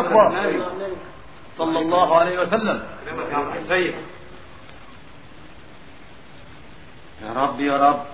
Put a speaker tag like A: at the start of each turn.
A: أكبر صلى الله عليه وسلم. يا رب يا رب.